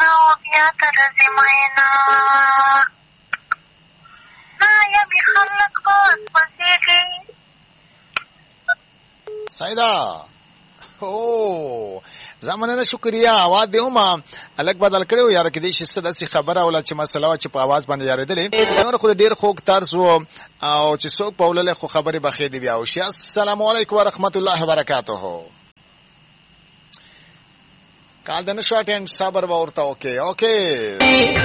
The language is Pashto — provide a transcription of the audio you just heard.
او بیا تر زماینا نایبی خلق باز بسیگی سایدا او زمانه شکریا आवाज دیوما الګ بدل کړو یار کې دې شسته د خبره ولا چې مسله چې په आवाज باندې یاردلې نور خو ډیر خوک طرز او چې څوک په ولله خو خبره بخې دی بیا او شي السلام علیکم ورحمت الله وبرکاته کال دنه شارټ اند صبر ورته اوکے